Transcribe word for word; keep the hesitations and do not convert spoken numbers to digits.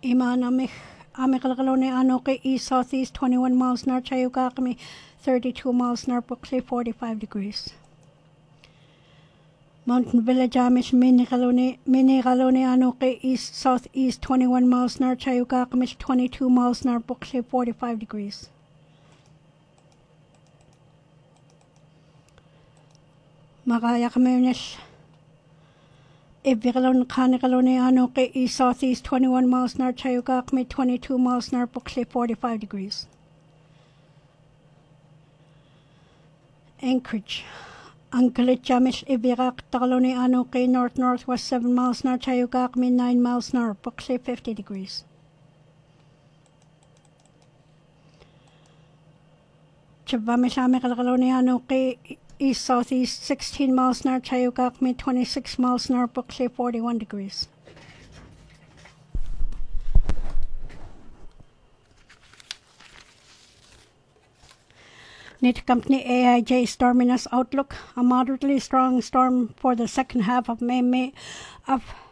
Imanamich Amikalgalone Anoke east southeast twenty-one miles an hour, Chayukakami thirty-two miles an hour, Buxley forty-five degrees. Mountain Village Amish Minigalone Minigalone Anoke east southeast twenty-one miles an hour, Chayukakami twenty-two miles an hour, Buxley forty-five degrees. Magayakamish Ibigalon Kanigalone Anoke east southeast twenty-one miles an hour, Chayukakami twenty-two miles an hour, Buxley forty-five degrees. Anchorage Ankalit Jamish Ibirak Tagalone Anoke north northwest seven miles an hour, Chayukakami nine miles an hour, Buxley fifty degrees. Chavamish Amikalgalone Anoke east southeast sixteen miles an hour, Chayukakami twenty-six miles an hour, Buxley forty-one degrees. Native Company A I J Storminess Outlook, a moderately strong storm for the second half of May, May of